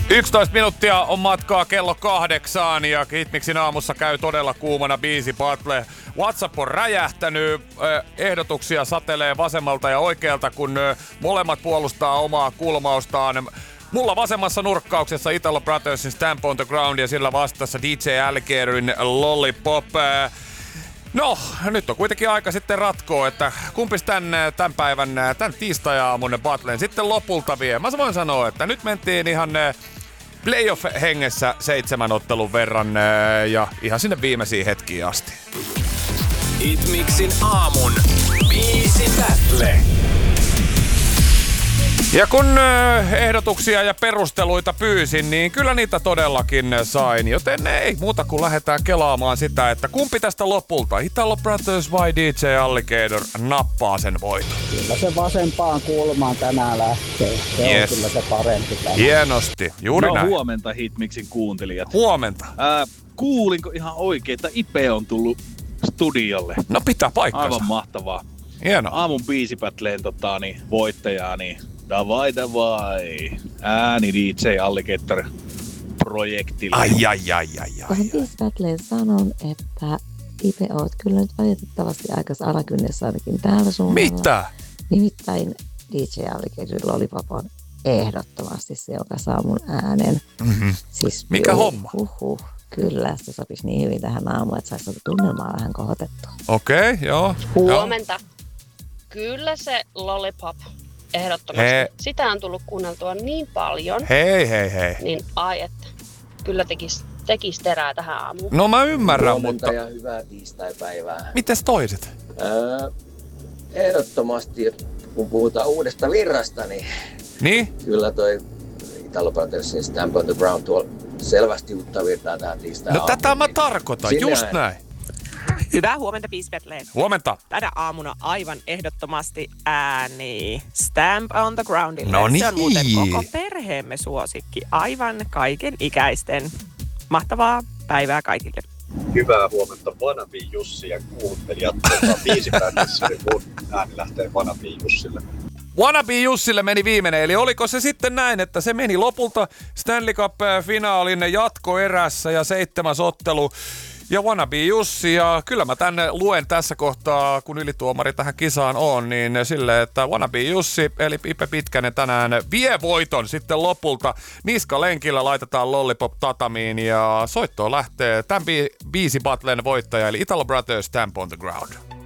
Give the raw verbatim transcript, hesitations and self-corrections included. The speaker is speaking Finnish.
yksitoista minuuttia on matkaa kello kahdeksaan ja Hitmixin aamussa käy todella kuumana biisi battle. WhatsApp on räjähtänyt, ehdotuksia satelee vasemmalta ja oikealta, kun molemmat puolustaa omaa kulmaustaan. Mulla vasemmassa nurkkauksessa Italo Brothersin Stamp on the Ground ja sillä vastassa D J Alligatorin Lollipop. No, nyt on kuitenkin aika sitten ratkoa, että kumpis tän, tän päivän, tän tiistai-aamun battlen sitten lopulta vie. Mä voin sanoa, että nyt mentiin ihan playoff-hengessä seitsemän ottelun verran ja ihan sinne viimeisiin hetkiin asti. Hitmixin aamun biisi battle. Ja kun ehdotuksia ja perusteluita pyysin, niin kyllä niitä todellakin sain. Joten ei muuta kuin lähdetään kelaamaan sitä, että kumpi tästä lopulta, Italo Brothers vai D J Alligator, nappaa sen voiton. Kyllä se vasempaan kulmaan tänään lähtee. Se yes. on kyllä se parempi tänään. Hienosti, juuri no, näin. Huomenta Hitmixin kuuntelijat. Huomenta. Ää, kuulinko ihan oikein, että Ipe on tullut studiolle? No pitää paikkansa. Aivan mahtavaa. Hienoa. Aamun biisipätleen tota, niin, voittajaa, niin davai davai. Ääni D J Alligator projektille. Ai ai ai ai ai. Tuohon biisipätleen sanon, että Ipe oot kyllä nyt valitettavasti aikas alakynnessä ainakin täällä suunnalla. Mitä? Nimittäin D J Alligator Lollipop on ehdottomasti se, joka saa mun äänen. Mm-hmm. Siis, mikä juh, homma? Huhhuh. Kyllä, se sopisi niin hyvin tähän aamuun, että saisi tunnelmaa vähän kohotettua. Okei, okay, joo. Huomenta. Joo. Kyllä se Lollipop, ehdottomasti. Hei. Sitä on tullut kuunneltua niin paljon. Hei, hei, hei. Niin ai, että kyllä tekis, tekis terää tähän aamuun. No mä ymmärrän, Huomenta mutta... ja hyvää tiistaipäivää. Mites toiset? Öö, ehdottomasti, kun puhutaan uudesta virrasta, niin... Niin? Kyllä toi Italo Brothersin Stamp on the Ground tuolla selvästi uutta virtaa tähän tiistai No tätä mä tarkoitan, Sinne just näin. näin. Hyvää huomenta, Biisbetleen. Huomenta. Tänä aamuna aivan ehdottomasti ääni Stamp on the Groundille. No niin. Se on muuten koko perheemme suosikki. Aivan kaiken ikäisten. Mahtavaa päivää kaikille. Hyvää huomenta Vanavi Jussi ja kuuntelijat. Biisibätlissä, niin mun ääni lähtee Vanavi Jussille. Wannabe Jussille meni viimeinen, eli oliko se sitten näin, että se meni lopulta Stanley Cup-finaalin jatkoerässä ja seitsemäs ottelu ja Wannabe Jussi, ja kyllä mä tänne luen tässä kohtaa, kun ylituomari tähän kisaan on, niin silleen, että Wannabe Jussi, eli Ipe Pitkänen tänään vie voiton sitten lopulta. Niskalenkillä laitetaan Lollipop tatamiin ja soittoon lähtee tämän bi- biisi battlen voittaja, eli Italo Brothers Stamp on the Ground.